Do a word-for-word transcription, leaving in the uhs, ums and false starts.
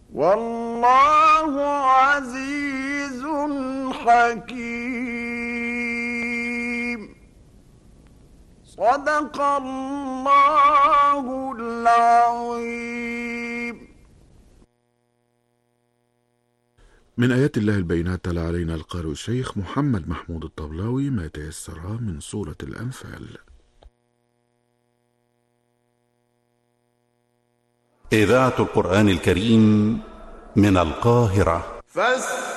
والله عزيز حكيم. صدق الله العظيم. من آيات الله البينات تلا علينا القارئ الشيخ محمد محمود الطبلاوي ما تيسر من سورة الأنفال. إذاعة القرآن الكريم من القاهرة. فاستمعوا